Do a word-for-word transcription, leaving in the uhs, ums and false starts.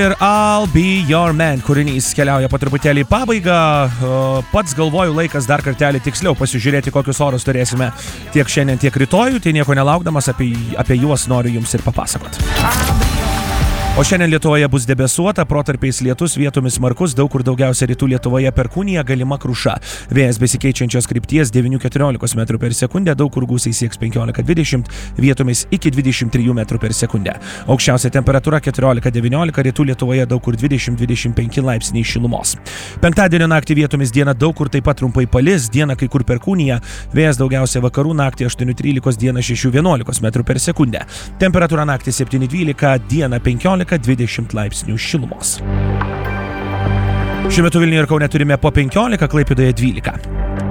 Ir I'll Be Your Man kūrinys keliauja po truputėlį į pabaigą. Pats galvoju, laikas dar kartelį tiksliau pasižiūrėti, kokius orus turėsime tiek šiandien, tiek rytojų. Tai nieko nelaukdamas apie, apie juos noriu jums ir papasakoti. O šiandien Lietuvoje bus debesuota, protarpiais lietus, vietomis smarkus, daug kur daugiausia rytų Lietuvoje perkūnija, galima kruša. Vėjas besikeičiančios krypties devyni keturiolika metrų per sekundę, daug kur gūsiai sieks penkiolika dvidešimt, vietomis iki dvidešimt trijų metrų per sekundę. Aukščiausia temperatūra keturiolika devyniolika, rytų Lietuvoje daug kur dvidešimt dvidešimt penki laipsniai šilumos. Penktadienio naktį vietomis dieną daug kur taip pat trumpai palis, dieną kai kur perkūnija, vėjas daugiausia vakarų naktį aštuoni trylika, dieną šeši vienuolika metrų per sekundę. Temperatūra naktį septyni dvylika, dieną penkiolika dvidešimt laipsnių šilumos. Šiuo metu Vilniuje ir Kaune turime po penkiolika, Klaipėdoje dvylika.